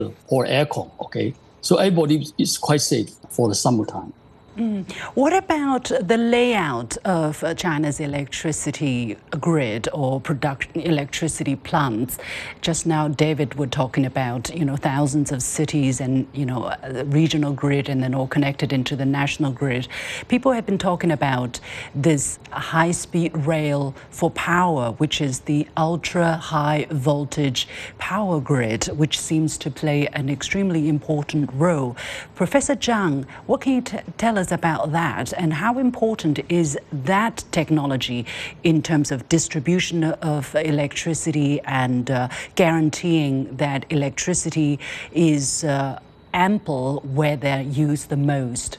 or aircon. Okay, so everybody is quite safe for the summertime. What about the layout of China's electricity grid or production electricity plants? Just now, David were talking about, thousands of cities and, the regional grid and then all connected into the national grid. People have been talking about this high-speed rail for power, which is the ultra-high voltage power grid, which seems to play an extremely important role. Professor Zhang, what can you tell us about that, and how important is that technology in terms of distribution of electricity and guaranteeing that electricity is ample where they're used the most?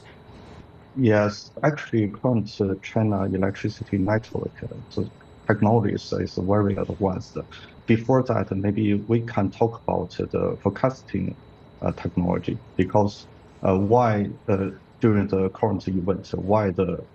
Yes, actually, current China electricity network the technologies is very advanced. Before that, maybe we can talk about the forecasting technology, because why during the current event, why the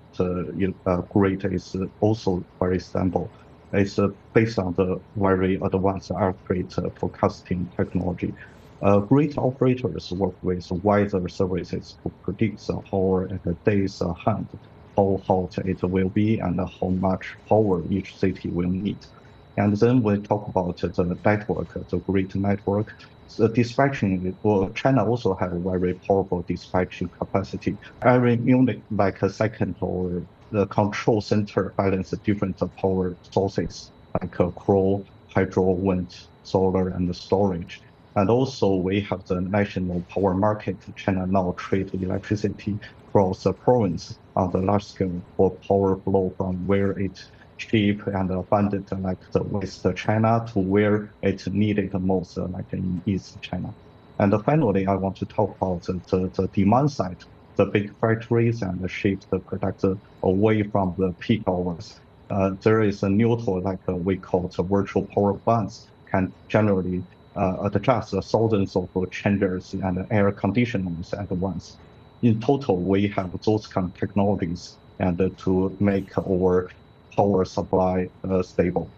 grid is also very stable. It's based on the very advanced accurate forecasting technology. Grid operators work with wider services to predict the power at the day's hand, how hot it will be, and how much power each city will need. And then we talk about the network, the grid network. The dispatching, China also have a very powerful dispatching capacity. Every unit, like a second, or the control center balance different power sources, like coal, hydro, wind, solar, and storage. And also we have the national power market. China now trade electricity across the province on the large scale for power flow from where it's cheap and abundant, like the West China, to where it's needed most, like in East China. And finally, I want to talk about the demand side, the big factories, and shift the production away from the peak hours. There is a neutral, like we call it virtual power plants, can generally adjust thousands of changers and air conditioners at once. In total, we have those kind of technologies and to make our power supply stable.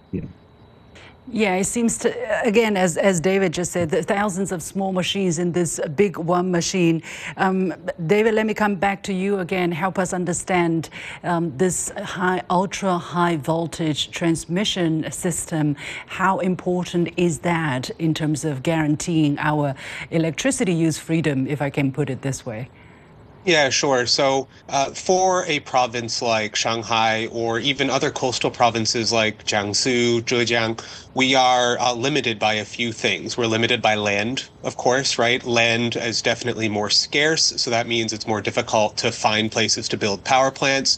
Yeah, it seems to, again, as David just said, the thousands of small machines in this big one machine. David, let me come back to you again. Help us understand this ultra high voltage transmission system. How important is that in terms of guaranteeing our electricity use freedom, if I can put it this way? Yeah, sure. So for a province like Shanghai, or even other coastal provinces like Jiangsu, Zhejiang, we are limited by a few things. We're limited by land, of course, right? Land is definitely more scarce, so that means it's more difficult to find places to build power plants.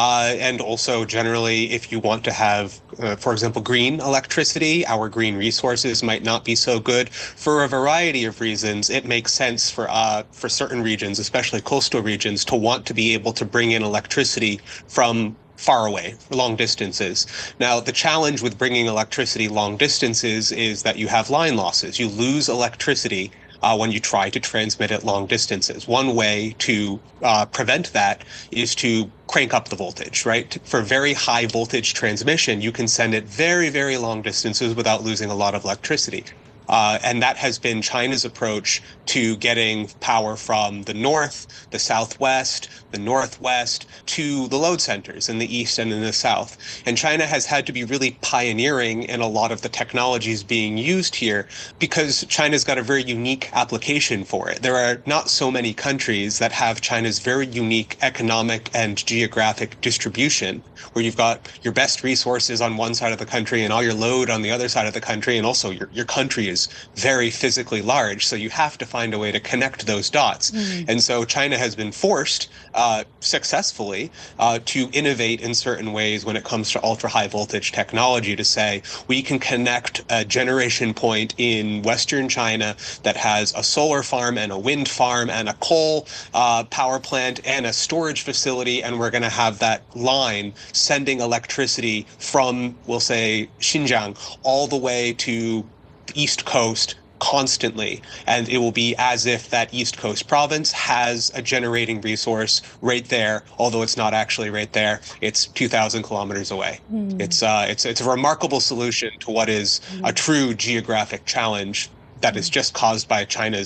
And also, generally, if you want to have, for example, green electricity, our green resources might not be so good. For a variety of reasons, it makes sense for certain regions, especially coastal regions, to want to be able to bring in electricity from far away, long distances. Now, the challenge with bringing electricity long distances is that you have line losses. You lose electricity when you try to transmit it long distances. One way to prevent that is to crank up the voltage, right? For very high voltage transmission, you can send it very, very long distances without losing a lot of electricity. And that has been China's approach to getting power from the north, the southwest, the northwest, to the load centers in the east and in the south. And China has had to be really pioneering in a lot of the technologies being used here, because China's got a very unique application for it. There are not so many countries that have China's very unique economic and geographic distribution, where you've got your best resources on one side of the country and all your load on the other side of the country, and also your country is very physically large, so you have to find a way to connect those dots. And so China has been forced successfully to innovate in certain ways when it comes to ultra high voltage technology, to say we can connect a generation point in Western China that has a solar farm and a wind farm and a coal power plant and a storage facility, and we're going to have that line sending electricity from, we'll say, Xinjiang all the way to the East Coast constantly, and it will be as if that East Coast province has a generating resource right there, although it's not actually right there. It's 2,000 kilometers away. It's a remarkable solution to what is a true geographic challenge that is just caused by China's